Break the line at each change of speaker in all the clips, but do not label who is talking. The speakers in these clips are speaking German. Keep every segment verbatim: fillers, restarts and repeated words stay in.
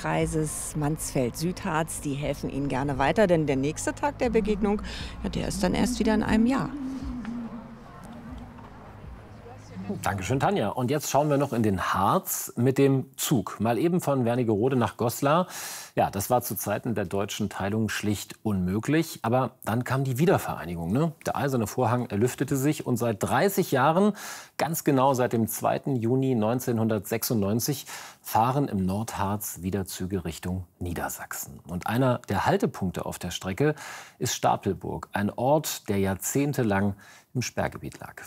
Kreises Mansfeld-Südharz, die helfen Ihnen gerne weiter, denn der nächste Tag der Begegnung, ja, der ist dann erst wieder in einem Jahr.
Dankeschön, Tanja. Und jetzt schauen wir noch in den Harz mit dem Zug. Mal eben von Wernigerode nach Goslar. Ja, das war zu Zeiten der deutschen Teilung schlicht unmöglich. Aber dann kam die Wiedervereinigung, ne? Der eiserne Vorhang erlüftete sich und seit dreißig Jahren, ganz genau seit dem zweiten Juni neunzehnhundertsechsundneunzig, fahren im Nordharz wieder Züge Richtung Niedersachsen. Und einer der Haltepunkte auf der Strecke ist Stapelburg, ein Ort, der jahrzehntelang im Sperrgebiet lag.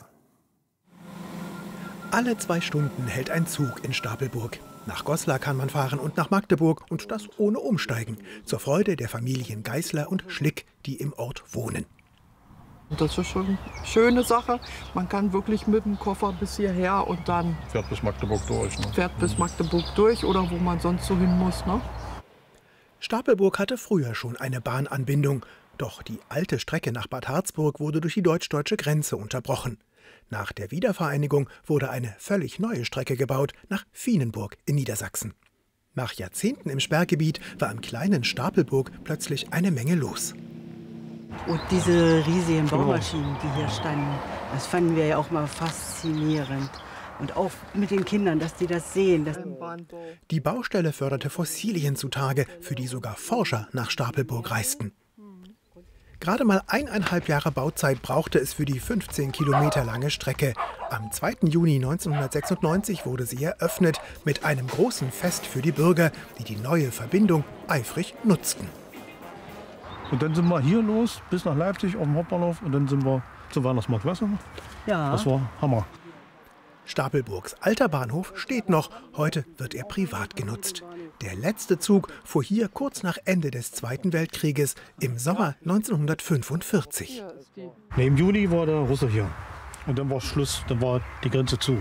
Alle zwei Stunden hält ein Zug in Stapelburg. Nach Goslar kann man fahren und nach Magdeburg und das ohne Umsteigen. Zur Freude der Familien Geißler und Schlick, die im Ort wohnen.
Das ist schon eine schöne Sache. Man kann wirklich mit dem Koffer bis hierher und dann
fährt bis Magdeburg durch. Ne?
Fährt bis Magdeburg durch oder wo man sonst so hin muss. Ne?
Stapelburg hatte früher schon eine Bahnanbindung. Doch die alte Strecke nach Bad Harzburg wurde durch die deutsch-deutsche Grenze unterbrochen. Nach der Wiedervereinigung wurde eine völlig neue Strecke gebaut nach Vienenburg in Niedersachsen. Nach Jahrzehnten im Sperrgebiet war im kleinen Stapelburg plötzlich eine Menge los.
Und diese riesigen Baumaschinen, die hier standen, das fanden wir ja auch mal faszinierend. Und auch mit den Kindern, dass die das sehen. Das
die Baustelle förderte Fossilien zutage, für die sogar Forscher nach Stapelburg reisten. Gerade mal eineinhalb Jahre Bauzeit brauchte es für die fünfzehn Kilometer lange Strecke. Am zweiten Juni neunzehnhundertsechsundneunzig wurde sie eröffnet mit einem großen Fest für die Bürger, die die neue Verbindung eifrig nutzten.
Und dann sind wir hier los bis nach Leipzig auf dem Hauptbahnhof und dann sind wir zum Weihnachtsmarkt. Weißt du?
Ja.
Das war Hammer.
Stapelburgs alter Bahnhof steht noch, heute wird er privat genutzt. Der letzte Zug fuhr hier kurz nach Ende des Zweiten Weltkrieges im Sommer neunzehnhundertfünfundvierzig.
Nee, im Juni war der Russe hier und dann war Schluss, dann war die Grenze zu.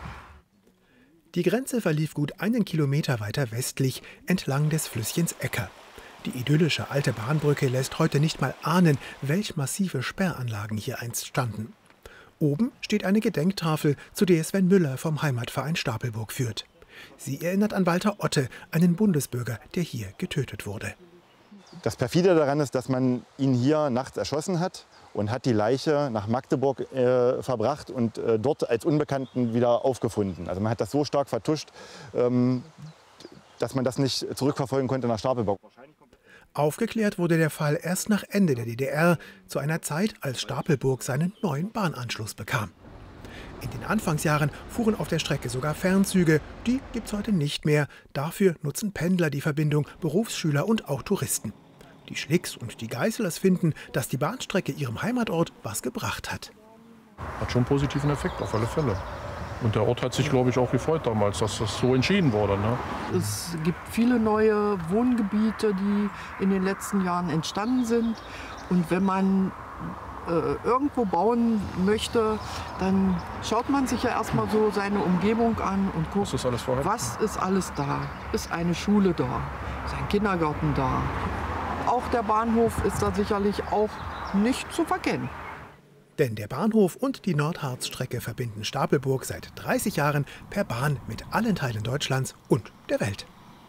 Die Grenze verlief gut einen Kilometer weiter westlich entlang des Flüsschens Ecker. Die idyllische alte Bahnbrücke lässt heute nicht mal ahnen, welch massive Sperranlagen hier einst standen. Oben steht eine Gedenktafel, zu der Sven Müller vom Heimatverein Stapelburg führt. Sie erinnert an Walter Otte, einen Bundesbürger, der hier getötet wurde.
Das perfide daran ist, dass man ihn hier nachts erschossen hat und hat die Leiche nach Magdeburg äh, verbracht und äh, dort als Unbekannten wieder aufgefunden. Also man hat das so stark vertuscht, ähm, dass man das nicht zurückverfolgen konnte nach Stapelburg.
Aufgeklärt wurde der Fall erst nach Ende der D D R, zu einer Zeit, als Stapelburg seinen neuen Bahnanschluss bekam. In den Anfangsjahren fuhren auf der Strecke sogar Fernzüge, die gibt es heute nicht mehr. Dafür nutzen Pendler die Verbindung, Berufsschüler und auch Touristen. Die Schlicks und die Geißlers finden, dass die Bahnstrecke ihrem Heimatort was gebracht hat.
Hat schon einen positiven Effekt, auf alle Fälle. Und der Ort hat sich, glaube ich, auch gefreut damals, dass das so entschieden wurde. Ne?
Es gibt viele neue Wohngebiete, die in den letzten Jahren entstanden sind. Und wenn man äh, irgendwo bauen möchte, dann schaut man sich ja erstmal so seine Umgebung an und guckt,
was ist alles vorhanden?
Was ist alles da? Ist eine Schule da? Ist ein Kindergarten da? Auch der Bahnhof ist da sicherlich auch nicht zu verkennen.
Denn der Bahnhof und die Nordharzstrecke verbinden Stapelburg seit dreißig Jahren per Bahn mit allen Teilen Deutschlands und der Welt.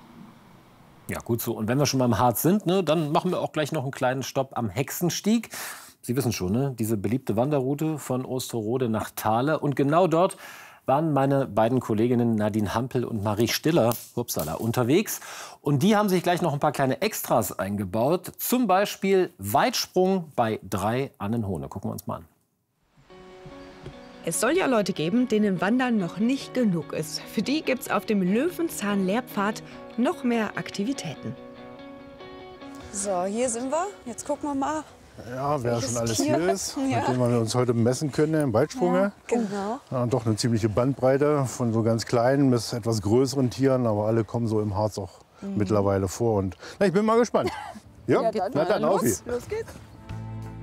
Ja, gut so. Und wenn wir schon beim Harz sind, ne, dann machen wir auch gleich noch einen kleinen Stopp am Hexenstieg. Sie wissen schon, ne, diese beliebte Wanderroute von Osterode nach Thale. Und genau dort waren meine beiden Kolleginnen Nadine Hampel und Marie Stiller, upsala, unterwegs. Und die haben sich gleich noch ein paar kleine Extras eingebaut. Zum Beispiel Weitsprung bei drei Annenhohne. Gucken wir uns mal an.
Es soll ja Leute geben, denen Wandern noch nicht genug ist. Für die gibt's auf dem Löwenzahn-Lehrpfad noch mehr Aktivitäten.
So, hier sind wir. Jetzt gucken wir mal.
Ja, wer schon alles
Tier?
hier ist,
Ja.
mit dem wir uns heute messen können im Weitsprung.
Ja, genau.
Ja, doch eine ziemliche Bandbreite von so ganz kleinen bis etwas größeren Tieren, aber alle kommen so im Harz auch mhm. mittlerweile vor. Und na, ich bin mal gespannt. Ja,
Ja, dann,
na dann,
los.
auf
Los geht's.